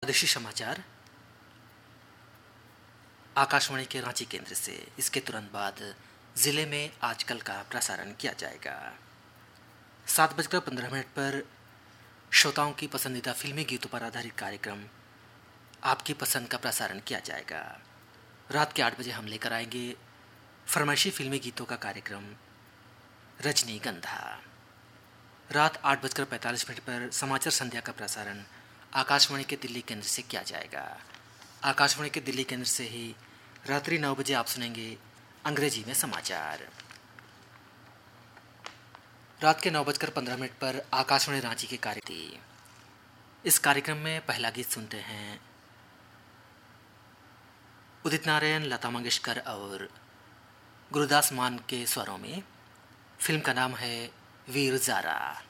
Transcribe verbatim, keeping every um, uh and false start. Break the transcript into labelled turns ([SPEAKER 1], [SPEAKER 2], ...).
[SPEAKER 1] प्रादेशिक समाचार आकाशवाणी के रांची केंद्र से। इसके तुरंत बाद ज़िले में आजकल का प्रसारण किया जाएगा। सात बजकर पंद्रह मिनट पर श्रोताओं की पसंदीदा फिल्मी गीतों पर आधारित कार्यक्रम आपकी पसंद का प्रसारण किया जाएगा। रात के आठ बजे हम लेकर आएंगे फरमाइशी फिल्मी गीतों का कार्यक्रम रजनीगंधा। रात आठ बजकर पैंतालीस मिनट पर समाचार संध्या का प्रसारण आकाशवाणी के दिल्ली केंद्र से किया जाएगा। आकाशवाणी के दिल्ली केंद्र से ही रात्रि नौ बजे आप सुनेंगे अंग्रेजी में समाचार। रात के नौ बजकर पंद्रह मिनट पर आकाशवाणी रांची के कार्यक्रम इस कार्यक्रम में पहला गीत सुनते हैं उदित नारायण, लता मंगेशकर और गुरुदास मान के स्वरों में। फिल्म का नाम है वीर ज़ारा।